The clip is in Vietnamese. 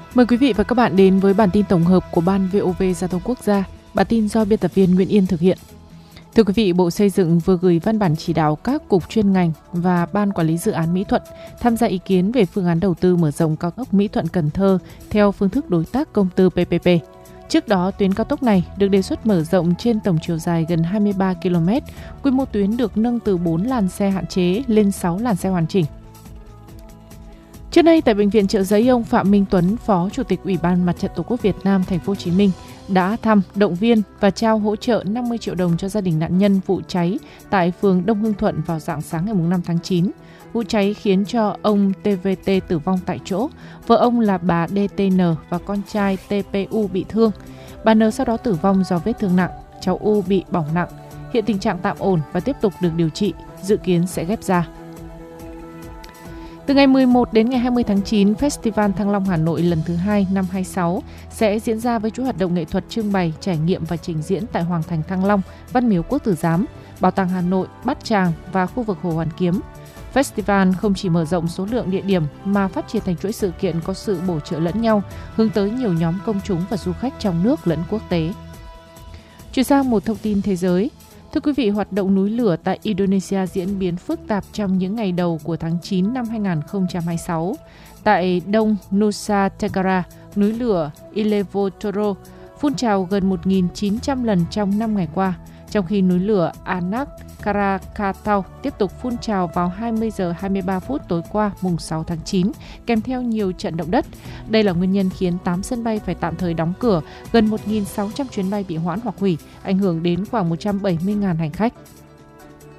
Mời quý vị và các bạn đến với bản tin tổng hợp của Ban VOV Giao thông Quốc gia. Bản tin do biên tập viên Nguyễn Yên thực hiện. Thưa quý vị, Bộ Xây dựng vừa gửi văn bản chỉ đạo các cục chuyên ngành và Ban Quản lý Dự án Mỹ Thuận tham gia ý kiến về phương án đầu tư mở rộng cao tốc Mỹ Thuận - Cần Thơ theo phương thức đối tác công tư PPP. Trước đó, tuyến cao tốc này được đề xuất mở rộng trên tổng chiều dài gần 23 km, quy mô tuyến được nâng từ 4 làn xe hạn chế lên 6 làn xe hoàn chỉnh. Trước đây, tại Bệnh viện Chợ Giấy, ông Phạm Minh Tuấn, Phó Chủ tịch Ủy ban Mặt trận Tổ quốc Việt Nam Thành phố Hồ Chí Minh đã thăm, động viên và trao hỗ trợ 50 triệu đồng cho gia đình nạn nhân vụ cháy tại phường Đông Hưng Thuận vào rạng sáng ngày 5 tháng 9. Vụ cháy khiến cho ông TVT tử vong tại chỗ, vợ ông là bà DTN và con trai TPU bị thương. Bà N sau đó tử vong do vết thương nặng, cháu U bị bỏng nặng. Hiện tình trạng tạm ổn và tiếp tục được điều trị, dự kiến sẽ ghép da. Từ ngày 11 đến ngày 20 tháng 9, Festival Thăng Long Hà Nội lần thứ 2 năm 26 sẽ diễn ra với chuỗi hoạt động nghệ thuật trưng bày, trải nghiệm và trình diễn tại Hoàng thành Thăng Long, Văn Miếu Quốc Tử Giám, Bảo tàng Hà Nội, Bát Tràng và khu vực Hồ Hoàn Kiếm. Festival không chỉ mở rộng số lượng địa điểm mà phát triển thành chuỗi sự kiện có sự bổ trợ lẫn nhau, hướng tới nhiều nhóm công chúng và du khách trong nước lẫn quốc tế. Chuyển sang một thông tin thế giới. Thưa quý vị, hoạt động núi lửa tại Indonesia diễn biến phức tạp trong những ngày đầu của tháng 9 năm 2026. Tại đông Nusa Tenggara, núi lửa Ilevotoro phun trào gần 1.900 lần trong 5 ngày qua, trong khi núi lửa Anak Krakatau tiếp tục phun trào vào 20 giờ 23 phút tối qua mùng 6 tháng 9, kèm theo nhiều trận động đất. Đây là nguyên nhân khiến 8 sân bay phải tạm thời đóng cửa, gần 1.600 chuyến bay bị hoãn hoặc hủy, ảnh hưởng đến khoảng 170.000 hành khách.